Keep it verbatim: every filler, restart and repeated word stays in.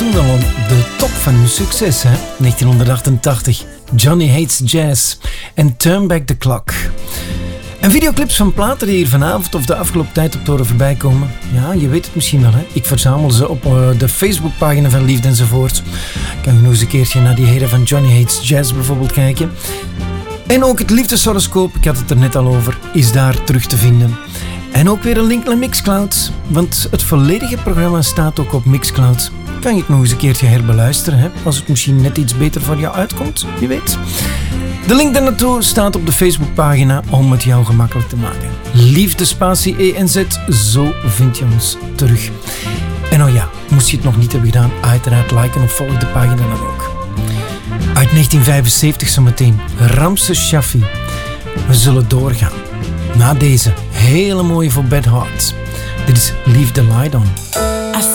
stond al op de top van hun succes, hè? negentien achtentachtig. Johnny Hates Jazz en Turn Back the Clock. En videoclips van platen die hier vanavond of de afgelopen tijd op te horen voorbij komen. Ja, je weet het misschien wel, hè? Ik verzamel ze op uh, de Facebookpagina van Liefde enzovoort. Kan je nog eens een keertje naar die heren van Johnny Hates Jazz bijvoorbeeld kijken. En ook het liefdeshoroscoop, ik had het er net al over, is daar terug te vinden. En ook weer een link naar Mixcloud, want het volledige programma staat ook op Mixcloud. Kan je het nog eens een keertje herbeluisteren, hè? Als het misschien net iets beter voor jou uitkomt, wie weet. De link daarnaartoe staat op de Facebookpagina om het jou gemakkelijk te maken. Liefde spatie E N Z, zo vind je ons terug. En oh ja, moest je het nog niet hebben gedaan, uiteraard liken of volg de pagina dan ook. Uit negentien vijfenzeventig zometeen, Ramses Shaffi. We zullen doorgaan. Na deze hele mooie voor Bad Heart. Dit is Leave the Light On.